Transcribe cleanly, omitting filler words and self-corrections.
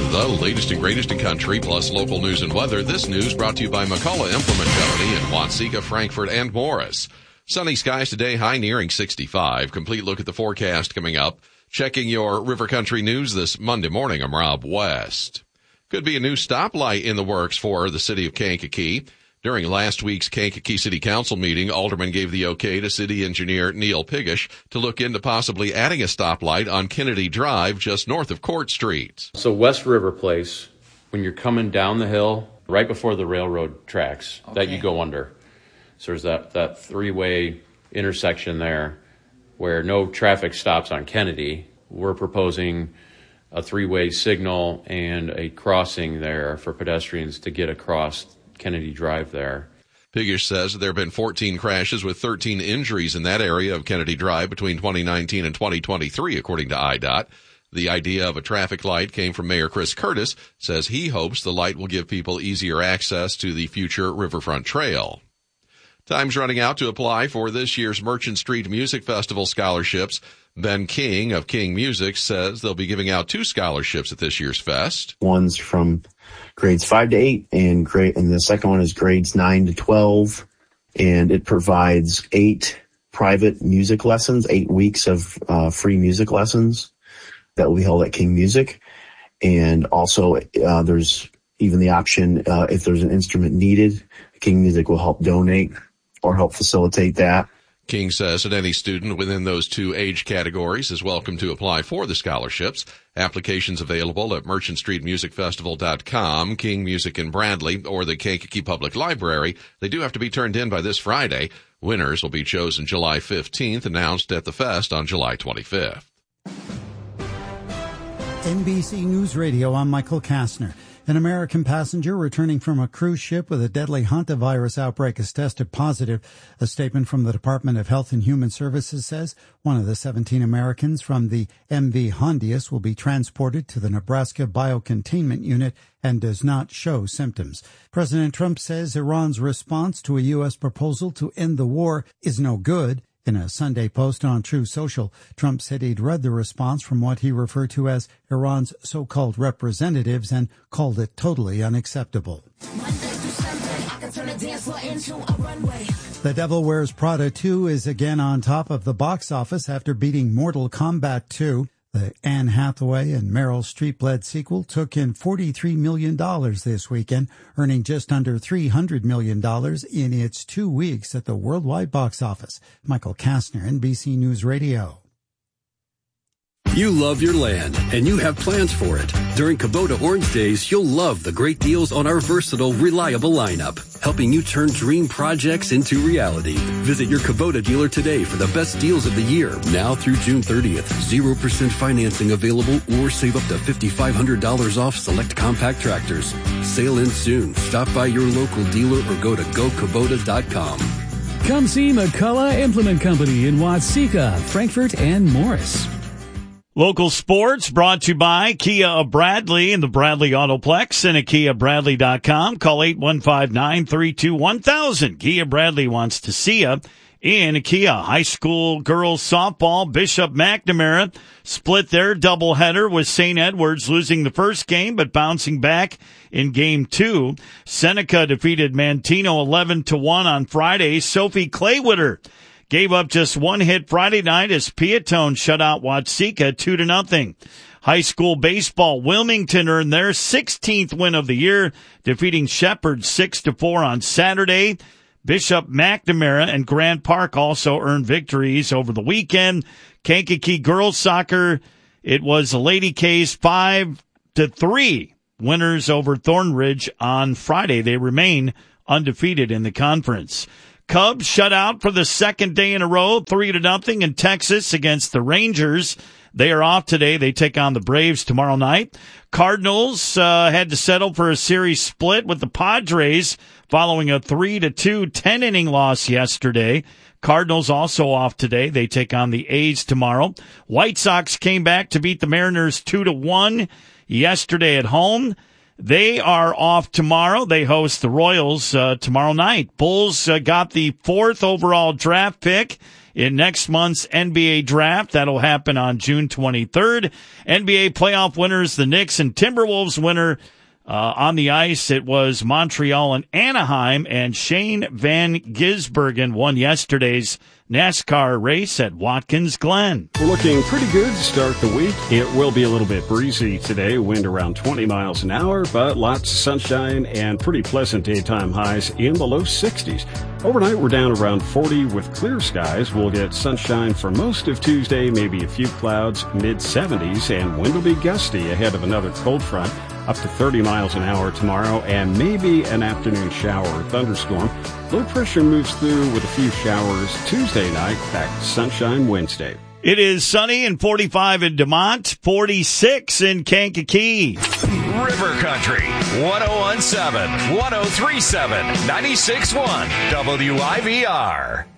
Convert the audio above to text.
The latest and greatest in country, plus local news and weather. This news brought to you by McCullough Implement Company in Watseka, Frankfort, and Morris. Sunny skies today, high nearing 65. Complete look at the forecast coming up. Checking your River Country news this Monday morning, I'm Rob West. Could be a new stoplight in the works for the city of Kankakee. During last week's Kankakee City Council meeting, aldermen gave the okay to city engineer Neil Pigish to look into possibly adding a stoplight on Kennedy Drive just north of Court Street. So West River Place, when you're coming down the hill, right before the railroad tracks that you go under. So there's that three-way intersection there where no traffic stops on Kennedy. We're proposing a three-way signal and a crossing there for pedestrians to get across Kennedy Drive there. Pigish says there have been 14 crashes with 13 injuries in that area of Kennedy Drive between 2019 and 2023, according to IDOT. The idea of a traffic light came from Mayor Chris Curtis, says he hopes the light will give people easier access to the future Riverfront Trail. Time's running out to apply for this year's Merchant Street Music Festival scholarships. Ben King of King Music says they'll be giving out 2 scholarships at this year's fest. One's from grades 5 to 8 and the second one is grades 9 to 12. And it provides 8 private music lessons, 8 weeks of free music lessons that will be held at King Music. And also there's even the option, if there's an instrument needed, King Music will help donate or help facilitate that. King says that any student within those 2 age categories is welcome to apply for the scholarships. Applications available at merchantstreetmusicfestival.com, King Music in Bradley, or the Kankakee Public Library. They do have to be turned in by this Friday. Winners will be chosen July 15th, announced at the fest on July 25th. NBC News Radio, I'm Michael Kastner. An American passenger returning from a cruise ship with a deadly hantavirus outbreak is tested positive. A statement from the Department of Health and Human Services says one of the 17 Americans from the MV Hondius will be transported to the Nebraska Biocontainment Unit and does not show symptoms. President Trump says Iran's response to a U.S. proposal to end the war is no good. In a Sunday post on True Social, Trump said he'd read the response from what he referred to as Iran's so-called representatives and called it totally unacceptable. The Devil Wears Prada 2 is again on top of the box office after beating Mortal Kombat 2. The Anne Hathaway and Meryl Streep-led sequel took in $43 million this weekend, earning just under $300 million in its 2 weeks at the worldwide box office. Michael Kastner, NBC News Radio. You love your land, and you have plans for it. During Kubota Orange Days, you'll love the great deals on our versatile, reliable lineup, helping you turn dream projects into reality. Visit your Kubota dealer today for the best deals of the year, now through June 30th. 0% financing available, or save up to $5,500 off select compact tractors. Sale ends soon. Stop by your local dealer or go to gokubota.com. Come see McCullough Implement Company in Watseka, Frankfort, and Morris. Local sports brought to you by Kia of Bradley and the Bradley Autoplex and at KiaBradley.com. Call 815-932-1000. Kia Bradley wants to see you in Kia. High school girls softball, Bishop McNamara split their doubleheader with St. Edwards, losing the first game but bouncing back in game 2. Seneca defeated Mantino 11-1 on Friday. Sophie Claywitter gave up just 1 hit Friday night as Piatone shut out Watseka 2-0. High school baseball, Wilmington earned their 16th win of the year, defeating Shepherd 6-4 on Saturday. Bishop McNamara and Grant Park also earned victories over the weekend. Kankakee girls soccer, it was the Lady K's 5-3 winners over Thornridge on Friday. They remain undefeated in the conference. Cubs shut out for the second day in a row, 3-0 in Texas against the Rangers. They are off today. They take on the Braves tomorrow night. Cardinals had to settle for a series split with the Padres following a 3-2 10-inning loss yesterday. Cardinals also off today. They take on the A's tomorrow. White Sox came back to beat the Mariners 2-1 yesterday at home. They are off tomorrow. They host the Royals tomorrow night. Bulls got the 4th overall draft pick in next month's NBA draft. That'll happen on June 23rd. NBA playoff winners, the Knicks and Timberwolves winner. On the ice, it was Montreal and Anaheim, and Shane Van Gisbergen won yesterday's NASCAR race at Watkins Glen. We're looking pretty good to start the week. It will be a little bit breezy today, wind around 20 miles an hour, but lots of sunshine and pretty pleasant daytime highs in the low 60s. Overnight, we're down around 40 with clear skies. We'll get sunshine for most of Tuesday, maybe a few clouds, mid-70s, and wind will be gusty ahead of another cold front, up to 30 miles an hour tomorrow, and maybe an afternoon shower or thunderstorm. Low pressure moves through with a few showers Tuesday night, back to sunshine Wednesday. It is sunny and 45 in DeMont, 46 in Kankakee. River Country, 1017, 1037, 96.1, WIVR.